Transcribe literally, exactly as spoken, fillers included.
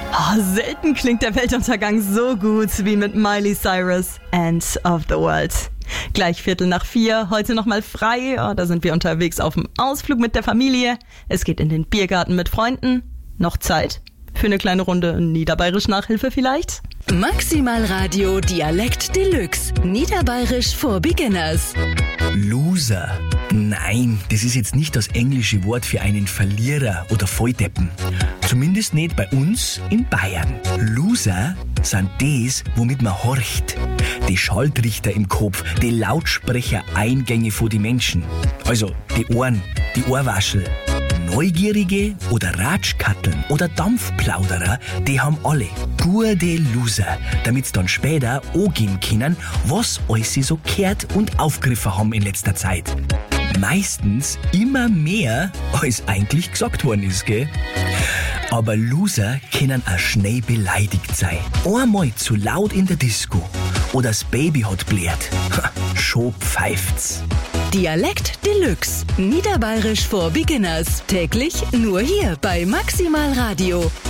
Oh, selten klingt der Weltuntergang so gut wie mit Miley Cyrus, End of the World. Gleich Viertel nach vier, heute nochmal frei. Oh, da sind wir unterwegs auf dem Ausflug mit der Familie. Es geht in den Biergarten mit Freunden. Noch Zeit für eine kleine Runde Niederbayerisch Nachhilfe vielleicht? Maximal Radio Dialekt Deluxe. Niederbayerisch for Beginners. Loser. Nein, das ist jetzt nicht das englische Wort für einen Verlierer oder Volldeppen. Zumindest nicht bei uns in Bayern. Loser sind das, womit man horcht. Die Schalltrichter im Kopf, die Lautsprechereingänge von den Menschen. Also die Ohren, die Ohrwaschel. Neugierige oder Ratschkatteln oder Dampfplauderer, die haben alle gute Loser, damit sie dann später angehen können, was alles sie so gehört und aufgegriffen haben in letzter Zeit. Meistens immer mehr, als eigentlich gesagt worden ist, gell? Aber Loser können auch schnell beleidigt sein. Einmal zu laut in der Disco oder das Baby hat blärt. Schon pfeift's. Dialekt Deluxe. Niederbayerisch for Beginners. Täglich nur hier bei Maximal Radio.